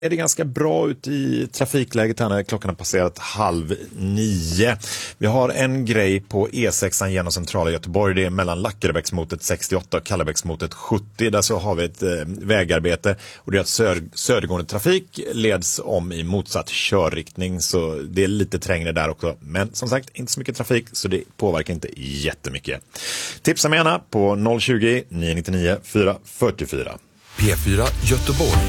Är det ganska bra ut i trafikläget här när klockan har passerat 8:30. Vi har en grej på E6 genom centrala Göteborg. Det är mellan Lackerebäcksmotet 68 och Kallebäcksmotet 70. Där så har vi ett vägarbete. Och det är att södergående trafik leds om i motsatt körriktning. Så det är lite trängre där också. Men som sagt, inte så mycket trafik så det påverkar inte jättemycket. Tipsa mig gärna på 020 999 444. P4 Göteborg.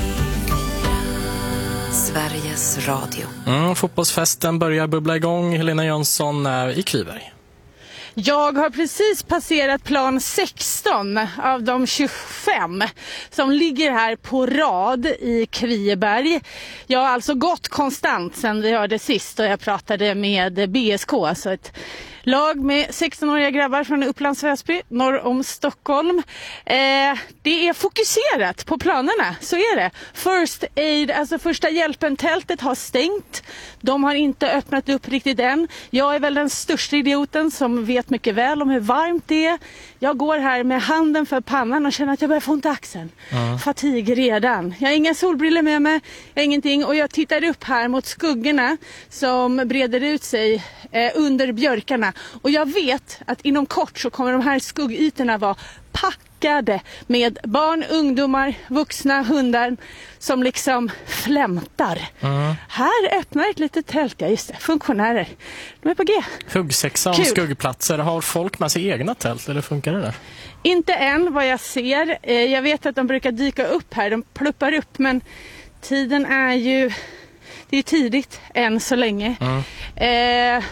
Sveriges Radio. Fotbollsfesten börjar bubbla igång. Helena Jönsson i Kviberg. Jag har precis passerat plan 16 av de 25 som ligger här på rad i Kviberg. Jag har alltså gått konstant sedan vi hörde sist och jag pratade med BSK, alltså ett lag med 16-åriga grabbar från Upplands Väsby, norr om Stockholm. Det är fokuserat på planerna, så är det. First aid, alltså första hjälpen-tältet har stängt. De har inte öppnat upp riktigt än. Jag är väl den största idioten som vet mycket väl om hur varmt det är. Jag går här med handen för pannan och känner att jag börjar få ont i axeln. Fatig redan. Jag har inga solbriller med mig, jag har ingenting. Och jag tittar upp här mot skuggorna som breder ut sig under björkarna. Och jag vet att inom kort så kommer de här skuggytorna vara packade med barn, ungdomar, vuxna, hundar som liksom flämtar. Här öppnar ett litet tält, ja just det, funktionärer. De är på G. Huggsexa om skuggplatser. Har folk med sig egna tält eller funkar det där? Inte än vad jag ser. Jag vet att de brukar dyka upp här, de pluppar upp, men tiden är ju, det är tidigt än så länge.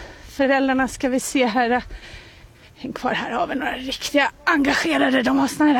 Föräldrarna ska vi se här. Häng kvar, här har vi några riktiga engagerade. De har såna här